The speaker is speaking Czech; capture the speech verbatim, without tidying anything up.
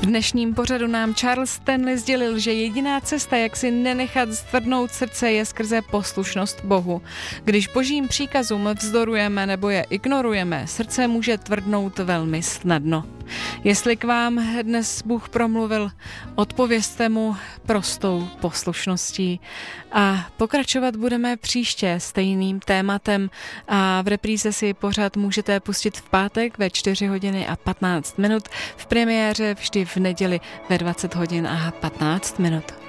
dnešním pořadu nám Charles Stanley sdělil, že jediná cesta, jak si nenechat stvrdnout srdce, je skrze poslušnost Bohu. Když božím příkazům vzdorujeme nebo je ignorujeme, srdce může tvrdnout velmi snadno. Jestli k vám dnes Bůh promluvil, odpovězte mu prostou poslušností. A pokračovat budeme příště stejným tématem a v repríze si pořad můžete pustit v pátek ve čtyři hodiny a patnáct minut, v premiéře vždy v neděli ve dvacet hodin a patnáct minut.